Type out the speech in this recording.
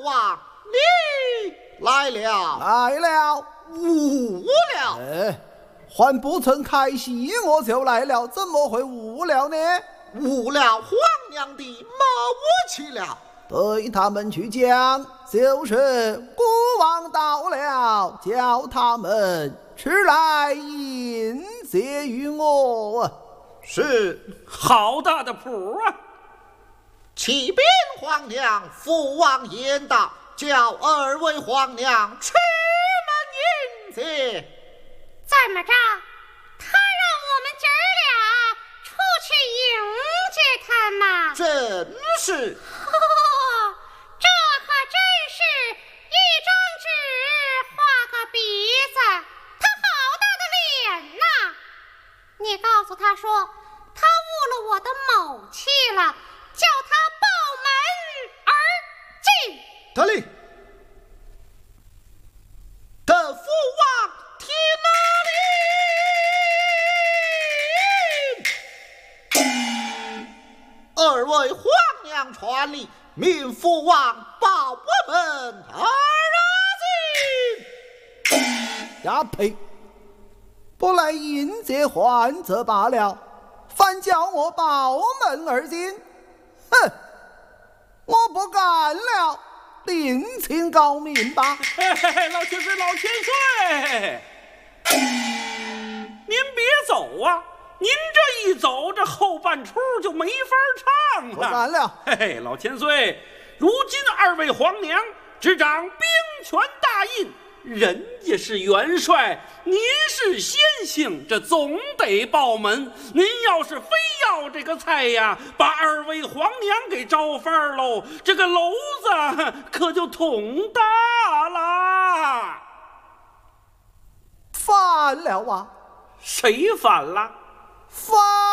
王，你来了， 来了， 误了。 还不曾开席我就来了，怎么会误了呢？ 误了皇娘的谋气了。 对他们去讲，就是孤王到了，叫他们吃来迎接于我。 是， 好大的谱啊！ 启禀皇娘，父王言道，叫二位皇娘出门迎接。 怎么着？他让我们姐儿俩出去迎接他吗？ 真是。 这可真是一张纸画个鼻子，他好大的脸呐！你告诉他说，他误了我的谋气了，叫他报门而进。 得令。等父王听了令。二位皇娘传令，命父王报我们而进。 呀呸！不来迎接还则罢了，反叫我报门而进，哼！我不干了，另请高明吧。 老千岁，老千岁，您别走啊！您这一走，这后半出就没法唱了。 不干了。 嘿嘿，老千岁，如今二位皇娘执掌兵权大印，人家是元帅，您是先行，这总得报门。您要是非要这个菜呀，把二位皇娘给招翻喽，这个篓子可就捅大了。 反了啊！ 谁反了？ 反